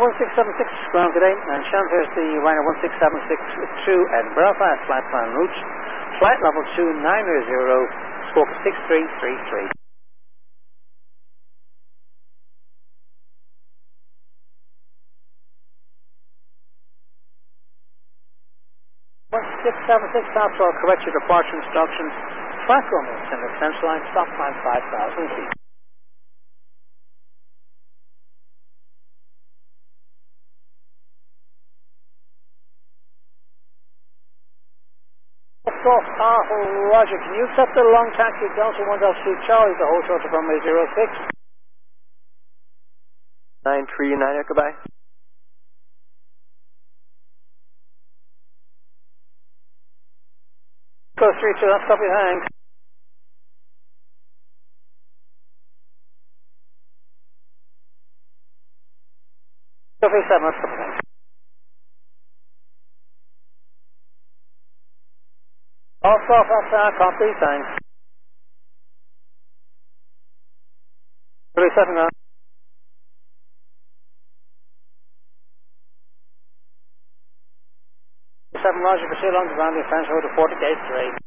1676, ground good day, and Shannon, here's the Ryanair 1676 to Edinburgh via flight plan route, flight level 2900, stroke 6333. 1676, after all correct your departure instructions, track Romeo, send the central line, stop time 5,000 feet. Off, Roger, can you accept the long taxi Delta 1 Delta Charlie, the hotel to runway 06? 939, goodbye. Go 32, that's copy, thanks. Go 37, that's copy, thanks. Off, that's copy, thanks. 37 now. 7 Roger, for too long to ground the French Road to 40 Gate 3.